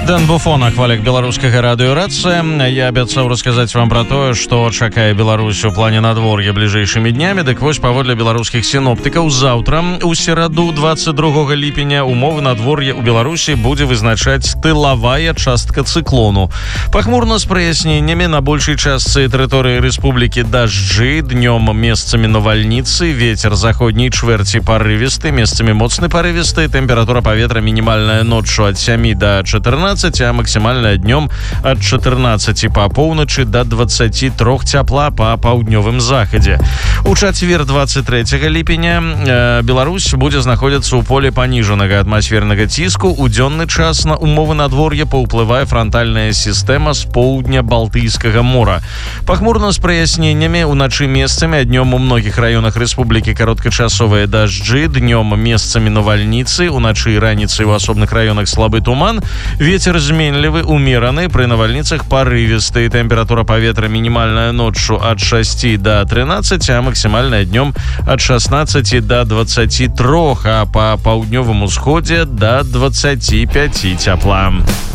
Дэн Буфон, ахвалек беларускага радыёрацыя. Я абяцаў расказаць вам пра тое, што чакае Беларусь у плане надвор'я бліжэйшымі днямі. Дык вось, паводле беларускіх сіноптыкаў, заўтра, у сераду 22 ліпеня, умовы надвор'я ў Беларусі будзе вызначаць тылавая частка цыклону. Пахмурна з праясненнямі, на большай частцы тэрыторыі рэспублікі дажджы, днём месцамі навальніцы, вецер заходняй чвэрці парывісты, месцамі моцны парывісты, тэмпература паветра мінімальная ноччу ад 7 до 14, а максимальная днем от 14 по поўначы до 23 цяпла по паўднёвым захадзе. У чацвер 23 ліпеня Беларусь будзе знаходзіцца ў поле паніжанага атмасфернага ціску. У дзённы час на умовы надвор'я паўплывае франтальная сістэма з поўдня Балтыйскага мора. Пахмурна з праясненнямі, уначы месцамі, а днём у многіх раёнах рэспублікі кароткачасовыя дажджы, днём месцамі навальніцы, уначы і раніцай у асобных раёнах слабы туман. Вецер зменлівы, умераны, пры навальніцах парывісты. Тэмпература паветра мінімальная ноччу ад 6 до 13, а максимальная днём ад 16 до 23, а па паўднёвым усходзе до 25 цяпла.